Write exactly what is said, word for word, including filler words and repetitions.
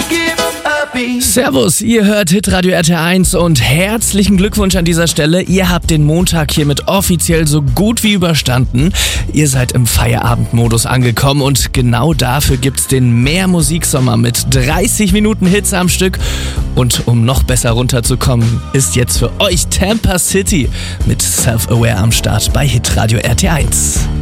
Servus, ihr hört Hitradio R T L eins und herzlichen Glückwunsch an dieser Stelle. Ihr habt den Montag hiermit offiziell so gut wie überstanden. Ihr seid im Feierabendmodus angekommen und genau dafür gibt's den Mehr-Musik-Sommer mit dreißig Minuten Hits am Stück. Und um noch besser runterzukommen, ist jetzt für euch Tampa City mit Self-Aware am Start bei Hitradio R T L eins.